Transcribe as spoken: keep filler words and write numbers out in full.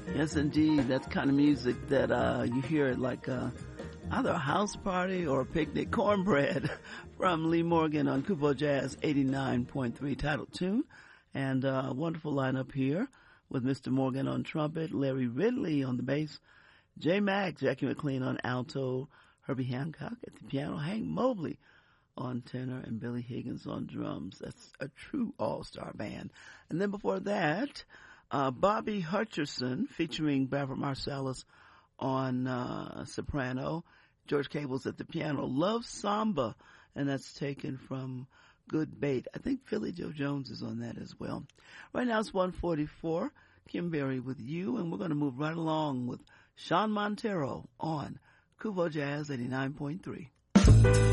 Yes, indeed. That's the kind of music that uh, you hear at like uh, either a house party or a picnic. Cornbread from Lee Morgan on Kubo Jazz eighty-nine point three title tune. And a uh, wonderful lineup here with Mister Morgan on trumpet, Larry Ridley on the bass, J Mack, Jackie McLean on alto, Herbie Hancock at the piano, Hank Mobley on tenor, and Billy Higgins on drums. That's a true all-star band. And then before that, uh, Bobby Hutcherson featuring Barbara Marsalis on uh, soprano, George Cables at the piano, Love Samba, and that's taken from Good Bait. I think Philly Joe Jones is on that as well. Right now it's one forty-four. Kim Berry with you, and we're going to move right along with Sean Montero on Kubo Jazz eighty-nine point three.